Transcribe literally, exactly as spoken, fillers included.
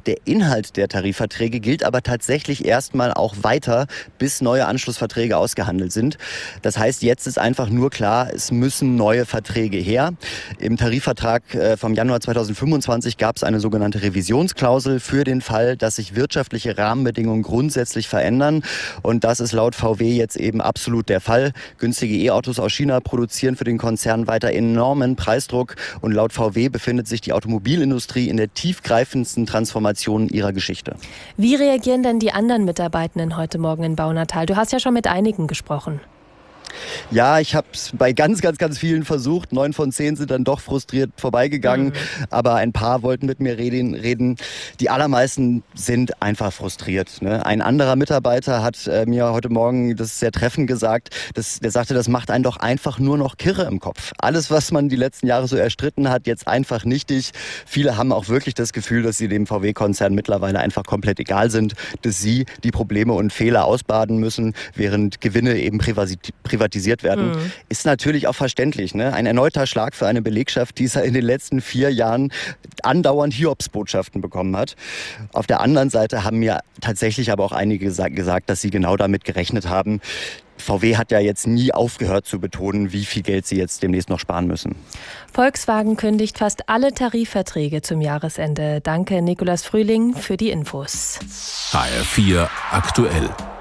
Der Inhalt der Tarifverträge gilt aber tatsächlich erstmal auch weiter, bis neue Anschlussverträge ausgehandelt sind. Das heißt, jetzt ist einfach nur klar, es müssen neue Verträge her. Im Tarifvertrag vom Januar zweitausendfünfundzwanzig gab es eine sogenannte Revisionsklausel für den Fall, dass sich wirtschaftliche Rahmenbedingungen grundsätzlich verändern. Und das ist laut V W jetzt eben absolut der Fall. Günstige E-Autos aus China produzieren für den Konzern weiter enormen Preisdruck. Und laut V W befindet sich die Automobilindustrie in der tiefgreifendsten Transformation ihrer Geschichte. Wie reagieren denn die anderen Mitarbeitenden heute Morgen in Baunatal? Du hast ja schon mit einigen gesprochen. Ja, ich habe es bei ganz, ganz, ganz vielen versucht. Neun von zehn sind dann doch frustriert vorbeigegangen. Mhm. Aber ein paar wollten mit mir reden. reden. Die allermeisten sind einfach frustriert. Ne? Ein anderer Mitarbeiter hat äh, mir heute Morgen das sehr treffend gesagt. Das, der sagte, das macht einen doch einfach nur noch kirre im Kopf. Alles, was man die letzten Jahre so erstritten hat, jetzt einfach nichtig. Viele haben auch wirklich das Gefühl, dass sie dem V W-Konzern mittlerweile einfach komplett egal sind. Dass sie die Probleme und Fehler ausbaden müssen, während Gewinne eben privatisiert privatisiert werden, mhm. ist natürlich auch verständlich. Ne? Ein erneuter Schlag für eine Belegschaft, die es in den letzten vier Jahren andauernd Hiobsbotschaften bekommen hat. Auf der anderen Seite haben mir tatsächlich aber auch einige gesagt, dass sie genau damit gerechnet haben. V W hat ja jetzt nie aufgehört zu betonen, wie viel Geld sie jetzt demnächst noch sparen müssen. Volkswagen kündigt fast alle Tarifverträge zum Jahresende. Danke, Nikolaus Frühling, für die Infos. H R vier aktuell.